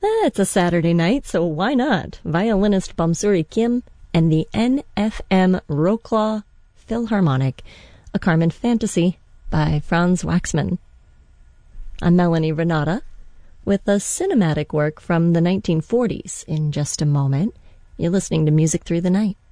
It's a Saturday night, so why not? Violinist Bamsuri Kim and the NFM Wroclaw Philharmonic, a Carmen Fantasy by Franz Waxman. I'm Melanie Renata with a cinematic work from the 1940s in just a moment. You're listening to Music Through the Night.